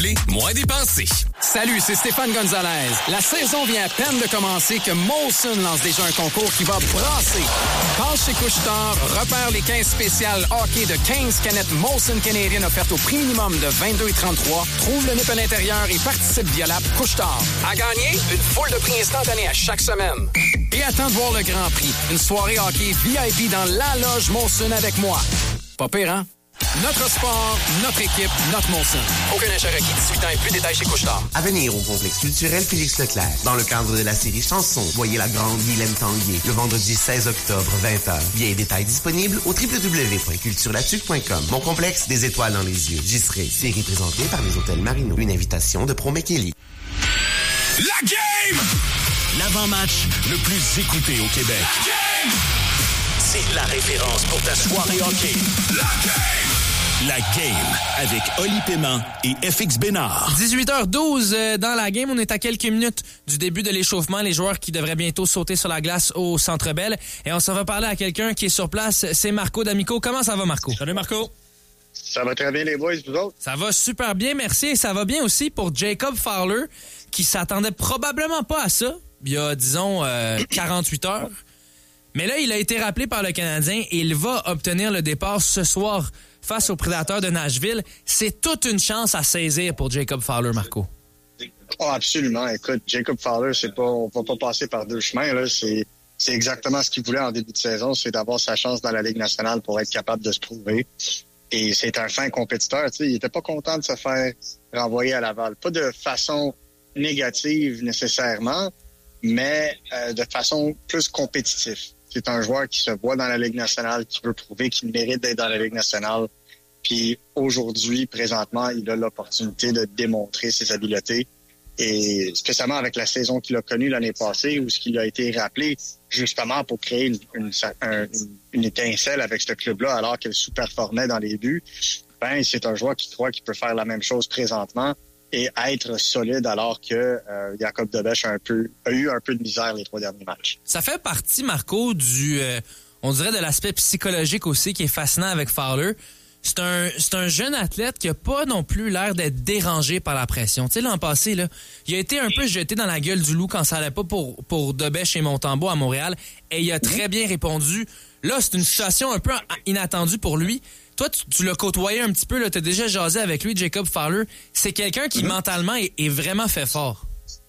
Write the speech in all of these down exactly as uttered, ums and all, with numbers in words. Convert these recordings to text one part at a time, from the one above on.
renouvelé, moins dépensé. Salut, c'est Stéphane Gonzalez. La saison vient à peine de commencer que Molson lance déjà un concours qui va brasser. Passe chez Couche-Tard, repère les quinze spéciales hockey de quinze canettes Molson Canadian offertes au prix minimum de vingt-deux trente-trois. Trouve le nip à l'intérieur et participe via l'app Couche-Tard. À gagner, une foule de prix instantanés à chaque semaine. Et attends de voir le Grand Prix. Une soirée hockey V I P dans la loge Molson avec moi. Pas pire, hein? Notre sport, notre équipe, notre Molson. Aucun achat requis, dix-huit ans et plus, détails chez Couche-Tard. À venir au complexe culturel Félix Leclerc. Dans le cadre de la série Chansons, voyez la grande Guylaine Tanguay le vendredi seize octobre, vingt heures. Billets et détails disponibles au w w w point culture la tuque point com. Mon complexe, des étoiles dans les yeux. J'y serai. Série présentée par les Hôtels Marino. Une invitation de Promet Kelly. La game! L'avant-match le plus écouté au Québec. La game! C'est la référence pour ta soirée hockey. La game! La game avec Oli Paiement et F X Bénard. dix-huit heures douze euh, dans la game. On est à quelques minutes du début de l'échauffement. Les joueurs qui devraient bientôt sauter sur la glace au Centre Bell. Et on s'en va parler à quelqu'un qui est sur place. C'est Marco D'Amico. Comment ça va, Marco? Salut, Marco. Ça va très bien, les boys, vous autres? Ça va super bien, merci. Et ça va bien aussi pour Jacob Fowler, qui s'attendait probablement pas à ça, il y a, disons, euh, quarante-huit heures. Mais là, il a été rappelé par le Canadien et il va obtenir le départ ce soir face aux Prédateurs de Nashville. C'est toute une chance à saisir pour Jacob Fowler, Marco. Oh, absolument. Écoute, Jacob Fowler, c'est pas, on va pas passer par deux chemins, là. C'est, c'est exactement ce qu'il voulait en début de saison, c'est d'avoir sa chance dans la Ligue nationale pour être capable de se prouver. Et c'est un fin compétiteur, tu sais. Il était pas content de se faire renvoyer à Laval. Pas de façon négative nécessairement, mais euh, de façon plus compétitive. C'est un joueur qui se voit dans la Ligue nationale, qui veut prouver qu'il mérite d'être dans la Ligue nationale. Puis aujourd'hui, présentement, il a l'opportunité de démontrer ses habiletés. Et spécialement avec la saison qu'il a connue l'année passée, où ce qu'il a été rappelé justement pour créer une, une, une, une étincelle avec ce club-là, alors qu'il sous-performait dans les buts, ben c'est un joueur qui croit qu'il peut faire la même chose présentement et être solide alors que euh, Jacob Debesch a, un peu, a eu un peu de misère les trois derniers matchs. Ça fait partie, Marco, du, euh, on dirait de l'aspect psychologique aussi qui est fascinant avec Fowler. C'est un, c'est un jeune athlète qui a pas non plus l'air d'être dérangé par la pression. Tu sais, l'an passé, là, il a été un peu jeté dans la gueule du loup quand ça allait pas pour, pour Debesch et Montembeault à Montréal. Et il a très bien répondu. Là, c'est une situation un peu inattendue pour lui. Toi, tu, tu l'as côtoyé un petit peu, là, t'as déjà jasé avec lui, Jacob Fowler. C'est quelqu'un qui, mm-hmm. mentalement, est, est vraiment fait fort.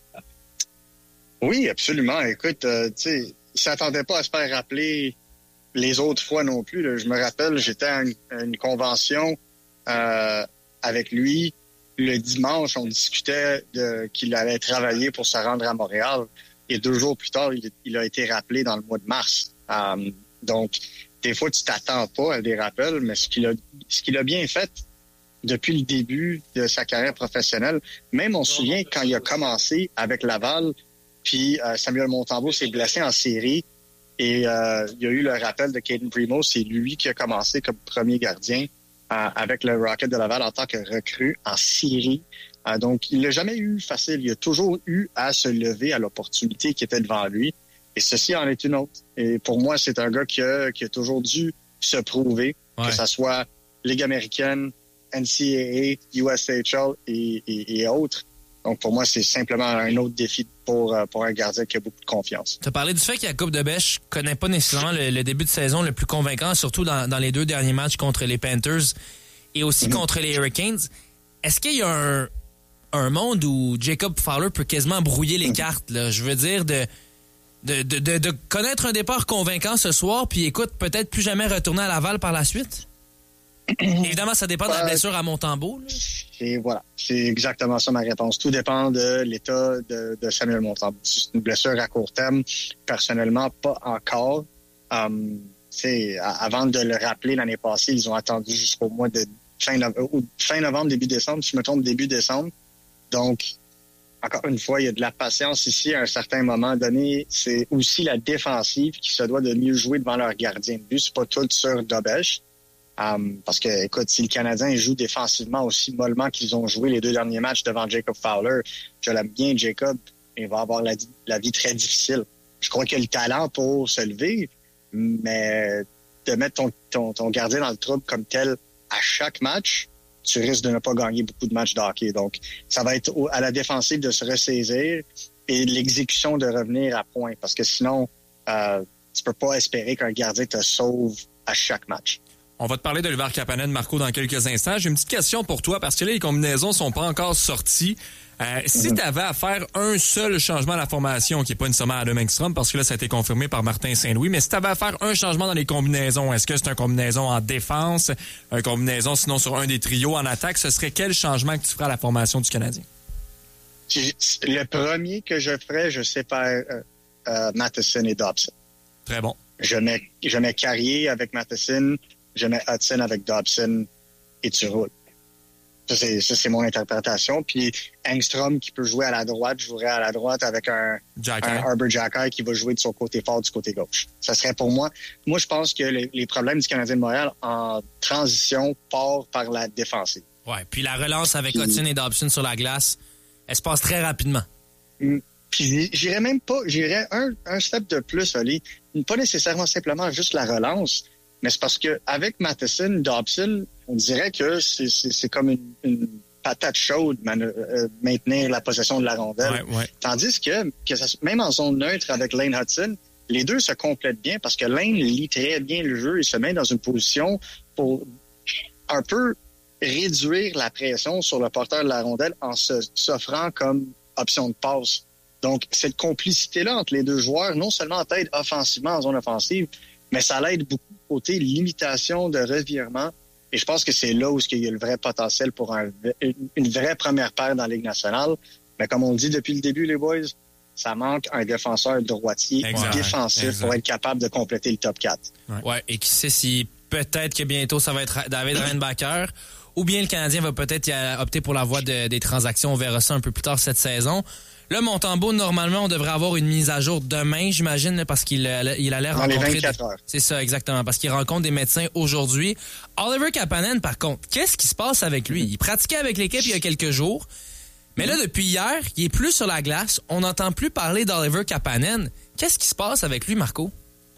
Oui, absolument. Écoute, euh, tu sais, il s'attendait pas à se faire rappeler les autres fois non plus. Là. Je me rappelle, j'étais à une, à une convention euh, avec lui. Le dimanche, on discutait de, qu'il allait travailler pour se rendre à Montréal. Et deux jours plus tard, il, il a été rappelé dans le mois de mars. Um, donc, des fois, tu t'attends pas à des rappels, mais ce qu'il a, ce qu'il a bien fait depuis le début de sa carrière professionnelle, même on se souvient quand il a commencé avec Laval, puis euh, Samuel Montembeault s'est blessé en série, et euh, il y a eu le rappel de Caden Primo, c'est lui qui a commencé comme premier gardien euh, avec le Rocket de Laval en tant que recrue en série. Euh, donc, il l'a jamais eu facile. Il a toujours eu à se lever à l'opportunité qui était devant lui. Et ceci en est une autre. Et pour moi, c'est un gars qui a, qui a toujours dû se prouver, ouais. que ça soit Ligue américaine, N C A A, U S H L et, et, et autres. Donc, pour moi, c'est simplement un autre défi pour, pour un gardien qui a beaucoup de confiance. Tu as parlé du fait que Jacob Debesch ne connaît pas nécessairement le, le début de saison le plus convaincant, surtout dans, dans les deux derniers matchs contre les Panthers et aussi mm-hmm. contre les Hurricanes. Est-ce qu'il y a un, un monde où Jacob Fowler peut quasiment brouiller les mm-hmm. cartes, là? Je veux dire, de... De, de, de, de connaître un départ convaincant ce soir, puis écoute, peut-être plus jamais retourner à Laval par la suite? Évidemment, ça dépend de la blessure à Montembeault. Là. Et voilà, c'est exactement ça ma réponse. Tout dépend de l'état de, de Samuel Montembeault. C'est une blessure à court terme. Personnellement, pas encore. Um, avant de le rappeler l'année passée, ils ont attendu jusqu'au mois de fin, no- fin novembre, début décembre. Si je me trompe, début décembre. Donc, encore une fois, il y a de la patience ici à un certain moment donné. C'est aussi la défensive qui se doit de mieux jouer devant leur gardien de but. C'est pas tout sur Debesch. Um, parce que, écoute, si le Canadien joue défensivement aussi mollement qu'ils ont joué les deux derniers matchs devant Jacob Fowler, je l'aime bien, Jacob, il va avoir la, la vie très difficile. Je crois qu'il a le talent pour se lever, mais de mettre ton, ton, ton gardien dans le trouble comme tel à chaque match, tu risques de ne pas gagner beaucoup de matchs de hockey. Donc, ça va être au, à la défensive de se ressaisir et l'exécution de revenir à point. Parce que sinon, euh, tu peux pas espérer qu'un gardien te sauve à chaque match. On va te parler d'Oliver Kapanen, Marco, dans quelques instants. J'ai une petite question pour toi, parce que là, les combinaisons sont pas encore sorties. Euh, si mm-hmm. tu avais à faire un seul changement à la formation, qui n'est pas nécessairement Adam Engstrom, parce que là, ça a été confirmé par Martin Saint-Louis, mais si tu avais à faire un changement dans les combinaisons, est-ce que c'est un combinaison en défense, un combinaison sinon sur un des trios en attaque, ce serait quel changement que tu ferais à la formation du Canadien? Le premier que je ferais, je sépare euh, euh, Matheson et Dobson. Très bon. Je mets, je mets Carrier avec Matheson, je mets Hudson avec Dobson et tu roules. Ça, c'est, ça, c'est mon interprétation. Puis Engstrom, qui peut jouer à la droite, jouerait à la droite avec un, un Arbor Xhekaj qui va jouer de son côté fort du côté gauche. Ça serait pour moi. Moi, je pense que les, les problèmes du Canadien de Montréal en transition partent par la défensive. Ouais. Puis la relance avec puis, Hudson et Dobson sur la glace, elle se passe très rapidement. Puis j'irais même pas, j'irais un, un step de plus, Oli. Pas nécessairement simplement juste la relance, mais c'est parce que avec Matheson, Dobson, on dirait que c'est, c'est, c'est comme une, une patate chaude man, euh, maintenir la possession de la rondelle. Ouais, ouais. Tandis que, que ça, même en zone neutre avec Lane Hudson, les deux se complètent bien parce que Lane lit très bien le jeu et se met dans une position pour un peu réduire la pression sur le porteur de la rondelle en se, s'offrant comme option de passe. Donc, cette complicité-là entre les deux joueurs, non seulement t'aide offensivement en zone offensive, mais ça l'aide beaucoup côté limitation de revirement. Et je pense que c'est là où il y a le vrai potentiel pour un, une vraie première paire dans la Ligue nationale. Mais comme on le dit depuis le début, les boys, ça manque un défenseur droitier exact, défensif exact. Pour être capable de compléter le top quatre. Ouais, ouais, et qui sait si peut-être que bientôt ça va être David Reinbacher ou bien le Canadien va peut-être opter pour la voie de, des transactions. On verra ça un peu plus tard cette saison. Là, Montembeault, normalement, on devrait avoir une mise à jour demain, j'imagine, parce qu'il il a l'air dans rencontrer... les vingt-quatre heures. C'est ça, exactement, parce qu'il rencontre des médecins aujourd'hui. Oliver Kapanen, par contre, qu'est-ce qui se passe avec lui? Il pratiquait avec l'équipe il y a quelques jours, mais là, depuis hier, il est plus sur la glace. On n'entend plus parler d'Oliver Kapanen. Qu'est-ce qui se passe avec lui, Marco?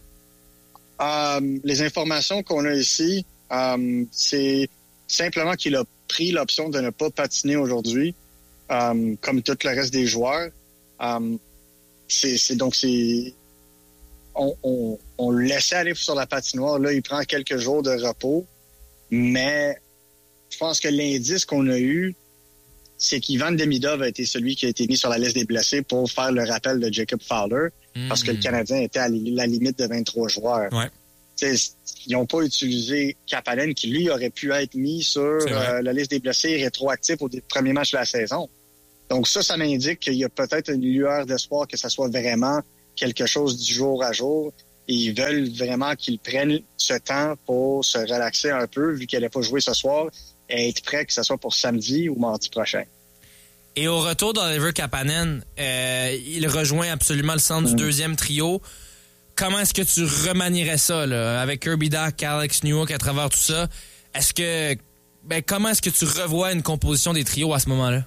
Euh, les informations qu'on a ici, euh, c'est simplement qu'il a pris l'option de ne pas patiner aujourd'hui. Um, comme tout le reste des joueurs. Um, c'est, c'est donc c'est on, on, on le laissait aller sur la patinoire. Là, il prend quelques jours de repos. Mais je pense que l'indice qu'on a eu, c'est qu'Ivan Demidov a été celui qui a été mis sur la liste des blessés pour faire le rappel de Jacob Fowler, mmh. parce que le Canadien était à la limite de vingt-trois joueurs. Ouais. T'sais, ils n'ont pas utilisé Kapanen, qui lui aurait pu être mis sur euh, la liste des blessés rétroactifs au premier match de la saison. Donc ça, ça m'indique qu'il y a peut-être une lueur d'espoir que ça soit vraiment quelque chose du jour à jour. Et ils veulent vraiment qu'ils prennent ce temps pour se relaxer un peu, vu qu'elle n'a pas joué ce soir, et être prêt que ce soit pour samedi ou mardi prochain. Et au retour d'Oliver Kapanen, euh, il rejoint absolument le centre mmh. du deuxième trio. Comment est-ce que tu remanierais ça, là, avec Kirby Dach, Alex Newhook à travers tout ça? Est-ce que, ben, comment est-ce que tu revois une composition des trios à ce moment-là?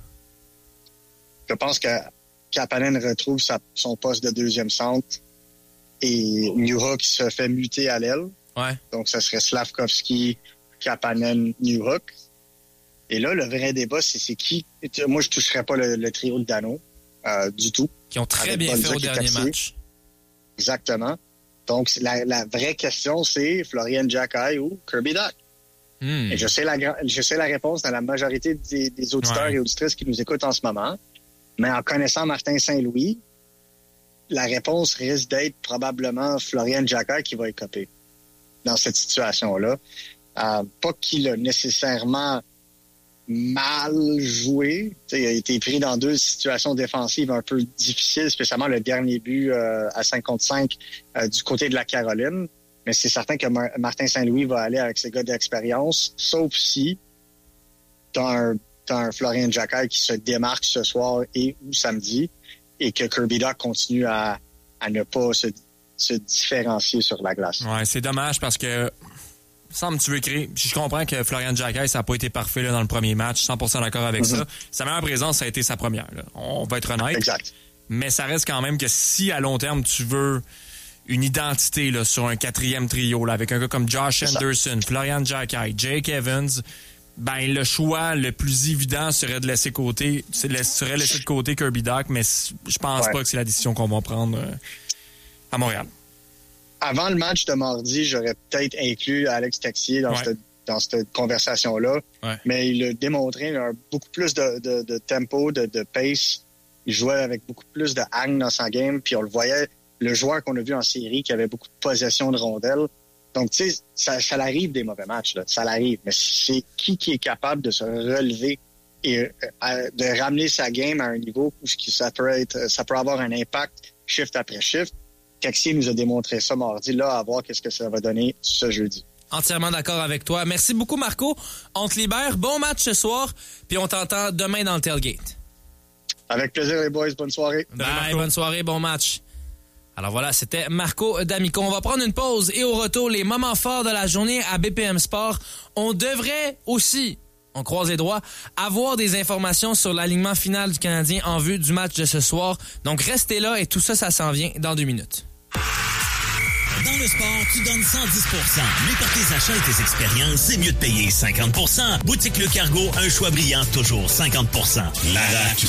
Je pense que Kapanen retrouve sa, son poste de deuxième centre et Newhook se fait muter à l'aile. Ouais. Donc, ça serait Slavkovski, Kapanen, Newhook. Et là, le vrai débat, c'est, c'est qui? Moi, je ne toucherais pas le, le trio de Dano euh, du tout. Qui ont très bien fait au dernier match. Exactement. Donc, la, la vraie question, c'est Florian Xhekaj ou Kirby Dach. Hmm. Et je sais, la, je sais la réponse dans la majorité des, des auditeurs ouais. et auditrices qui nous écoutent en ce moment. Mais en connaissant Martin Saint-Louis, la réponse risque d'être probablement Florian Xhekaj qui va écoper dans cette situation-là. Euh, pas qu'il a nécessairement mal joué. T'sais, il a été pris dans deux situations défensives un peu difficiles, spécialement le dernier but euh, à cinq contre cinq euh, du côté de la Caroline. Mais c'est certain que Mar- Martin Saint-Louis va aller avec ses gars d'expérience, sauf si t'as un un Florian Xhekaj qui se démarque ce soir et ou samedi et que Kirby Dach continue à, à ne pas se, se différencier sur la glace. Ouais, c'est dommage parce que semble tu veux créer. Je comprends que Florian Xhekaj, ça n'a pas été parfait là, dans le premier match, cent pour cent d'accord avec mm-hmm. ça. Sa meilleure présence, ça a été sa première. Là. On va être honnête. Exact. Mais ça reste quand même que si à long terme tu veux une identité là, sur un quatrième trio là, avec un gars comme Josh Anderson, Florian Xhekaj, Jake Evans, ben le choix le plus évident serait de laisser côté, serait laisser de côté Kirby Dach, mais je pense ouais. pas que c'est la décision qu'on va prendre euh, à Montréal. Avant le match de mardi, j'aurais peut-être inclus Alex Texier dans, ouais. cette, dans cette conversation-là, ouais. mais il a démontré un, beaucoup plus de, de, de tempo, de, de pace. Il jouait avec beaucoup plus de hang dans sa game, puis on le voyait, le joueur qu'on a vu en série qui avait beaucoup de possession de rondelles. Donc, tu sais, ça, ça l'arrive des mauvais matchs, là. Ça l'arrive. Mais c'est qui qui est capable de se relever et euh, de ramener sa game à un niveau où ça peut être, ça peut avoir un impact shift après shift. Texier nous a démontré ça mardi, là, à voir qu'est-ce que ça va donner ce jeudi. Entièrement d'accord avec toi. Merci beaucoup, Marco. On te libère. Bon match ce soir, puis on t'entend demain dans le tailgate. Avec plaisir, les boys. Bonne soirée. Bye, bonne soirée, bon match. Alors voilà, c'était Marco D'Amico. On va prendre une pause et au retour, les moments forts de la journée à B P M Sport. On devrait aussi, on croise les doigts, avoir des informations sur l'alignement final du Canadien en vue du match de ce soir. Donc restez là et tout ça, ça s'en vient dans deux minutes. Dans le sport, tu donnes cent dix pour cent. Mais pour tes achats et tes expériences, c'est mieux de payer cinquante pour cent. Boutique Le Cargo, un choix brillant, toujours cinquante pour cent. La R A Q,